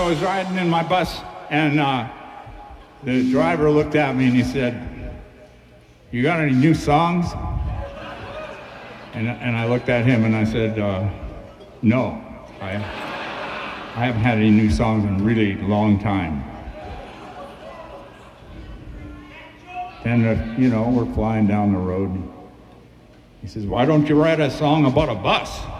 was riding in my bus, and the driver looked at me and he said, "You got any new songs?" And I looked at him and I said, "No, I haven't had any new songs in a really long time." And we're flying down the road. He says, "Why don't you write a song about a bus?"